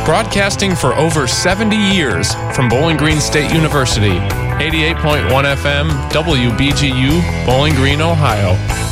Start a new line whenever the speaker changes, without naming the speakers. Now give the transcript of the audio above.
Broadcasting for over 70 years from Bowling Green State University. 88.1 FM, WBGU, Bowling Green, Ohio.